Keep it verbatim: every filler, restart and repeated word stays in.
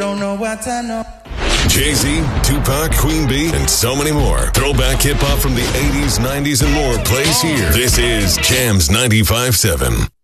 don't know what I know. Jay-Z, Tupac, Queen Bee, and so many more. Throwback hip-hop from the eighties, nineties, and more plays here. This is Jams ninety-five point seven.